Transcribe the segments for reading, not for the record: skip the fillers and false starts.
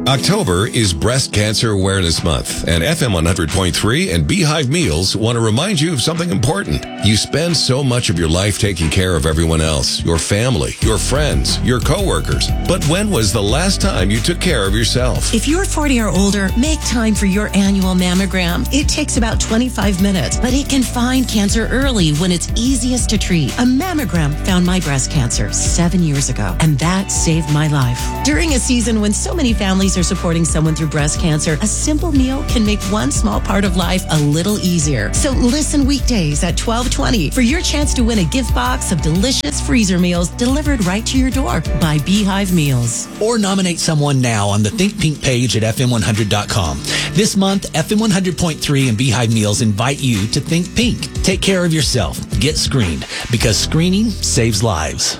October is Breast Cancer Awareness Month, and FM 100.3 and Beehive Meals want to remind you of something important. You spend so much of your life taking care of everyone else, your family, your friends, your coworkers. But when was the last time you took care of yourself? If you're 40 or older, make time for your annual mammogram. It takes about 25 minutes, but it can find cancer early when it's easiest to treat. A mammogram found my breast cancer 7 years ago, and that saved my life. During a season when so many families are supporting someone through breast cancer, a simple meal can make one small part of life a little easier. So listen weekdays at 12:20 for your chance to win a gift box of delicious freezer meals delivered right to your door by Beehive Meals. Or nominate someone now on the Think Pink page at FM100.com. This month, FM 100.3 and Beehive Meals invite you to Think Pink. Take care of yourself. Get screened, because screening saves lives.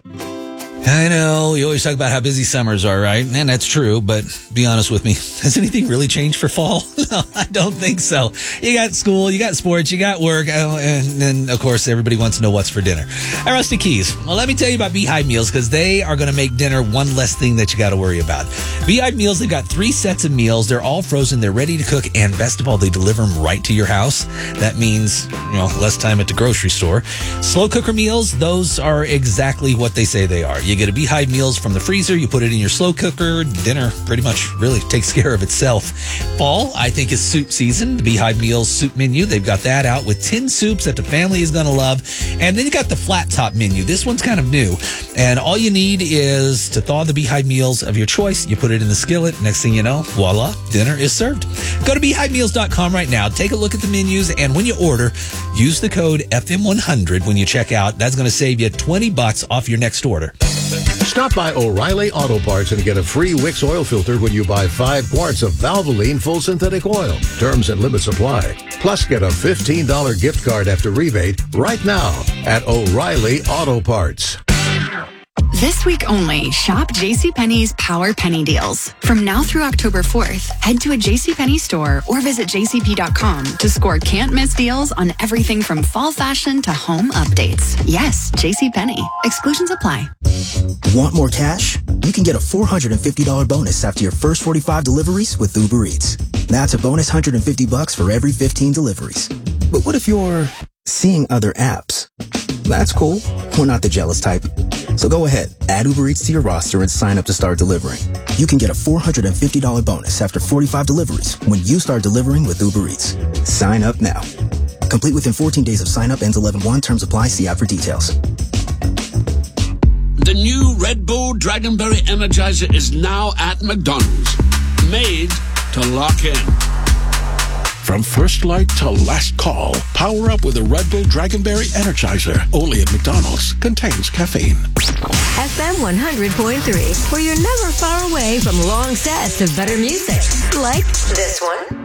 I know, you always talk about how busy summers are, right? And that's true, but be honest with me. Has anything really changed for fall? No, I don't think so. You got school, you got sports, you got work, and then, of course, everybody wants to know what's for dinner. All right, Rusty Keys. Well, let me tell you about Beehive Meals, because they are going to make dinner one less thing that you got to worry about. Beehive Meals, they've got 3 sets of meals. They're all frozen. They're ready to cook, and best of all, they deliver them right to your house. That means, less time at the grocery store. Slow cooker meals, those are exactly what they say they are. You get a Beehive Meals from the freezer, you put it in your slow cooker, dinner pretty much really takes care of itself. Fall, I think, is soup season. The Beehive Meals soup menu, they've got that out with 10 soups that the family is going to love. And then you got the flat top menu. This one's kind of new. And all you need is to thaw the Beehive Meals of your choice. You put it in the skillet. Next thing you know, voila, dinner is served. Go to beehivemeals.com right now. Take a look at the menus. And when you order, use the code FM100 when you check out. That's going to save you $20 off your next order. Stop by O'Reilly Auto Parts and get a free Wix oil filter when you buy 5 quarts of Valvoline full synthetic oil. Terms and limits apply. Plus, get a $15 gift card after rebate right now at O'Reilly Auto Parts. This week only, shop JCPenney's Power Penny Deals. From now through October 4th, head to a JCPenney store or visit jcp.com to score can't-miss deals on everything from fall fashion to home updates. Yes, JCPenney. Exclusions apply. Want more cash? You can get a $450 bonus after your first 45 deliveries with Uber Eats. That's a bonus $150 for every 15 deliveries. But what if you're seeing other apps? That's cool. We're not the jealous type. So go ahead, add Uber Eats to your roster and sign up to start delivering. You can get a $450 bonus after 45 deliveries when you start delivering with Uber Eats. Sign up now. Complete within 14 days of sign up. Ends 11/1. Terms apply. See app for details. The new Red Bull Dragonberry Energizer is now at McDonald's. Made to lock in. From first light to last call, power up with a Red Bull Dragonberry Energizer. Only at McDonald's. Contains caffeine. FM 100.3, where you're never far away from long sets of better music. Like this one.